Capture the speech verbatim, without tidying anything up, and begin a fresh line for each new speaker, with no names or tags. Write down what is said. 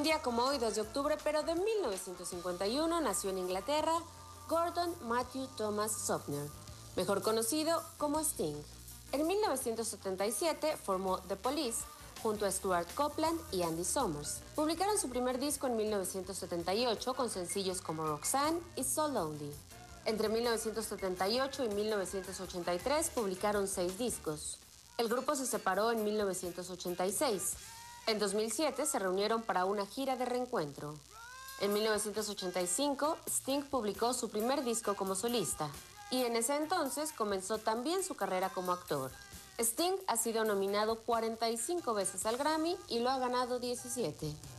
día como hoy, dos de octubre, pero de mil novecientos cincuenta y uno, nació en Inglaterra Gordon Matthew Thomas Sumner, mejor conocido como Sting. En mil novecientos setenta y siete formó The Police junto a Stuart Copeland y Andy Summers. Publicaron su primer disco en mil novecientos setenta y ocho con sencillos como Roxanne y So Lonely. Entre mil novecientos setenta y ocho y mil novecientos ochenta y tres publicaron seis discos. El grupo se separó en mil novecientos ochenta y seis. En dos mil siete se reunieron para una gira de reencuentro. En mil novecientos ochenta y cinco, Sting publicó su primer disco como solista, y en ese entonces comenzó también su carrera como actor. Sting ha sido nominado cuarenta y cinco veces al Grammy y lo ha ganado diecisiete.